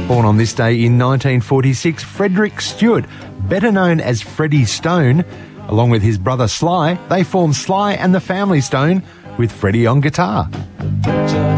Born on this day in 1946, Frederick Stewart, better known as Freddie Stone, along with his brother Sly, they formed Sly and the Family Stone with Freddie on guitar.